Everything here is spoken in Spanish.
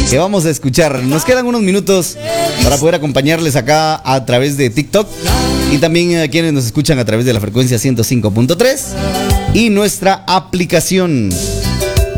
que vamos a escuchar. Nos quedan unos minutos para poder acompañarles acá a través de TikTok y también a quienes nos escuchan a través de la frecuencia 105.3 y nuestra aplicación.